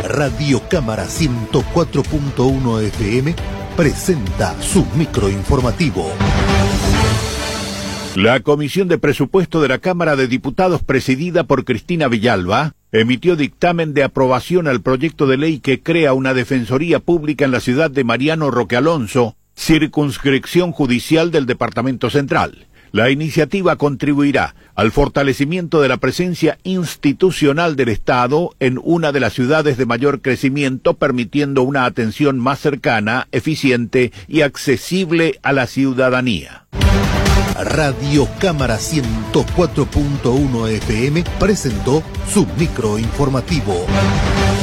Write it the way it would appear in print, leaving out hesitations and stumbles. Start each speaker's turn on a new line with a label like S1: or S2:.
S1: Radio Cámara 104.1 FM presenta su microinformativo.
S2: La Comisión de Presupuesto de la Cámara de Diputados, presidida por Cristina Villalba, emitió dictamen de aprobación al proyecto de ley que crea una defensoría pública en la ciudad de Mariano Roque Alonso, circunscripción judicial del Departamento Central. La iniciativa contribuirá al fortalecimiento de la presencia institucional del Estado en una de las ciudades de mayor crecimiento, permitiendo una atención más cercana, eficiente y accesible a la ciudadanía.
S1: Radio Cámara 104.1 FM presentó su microinformativo.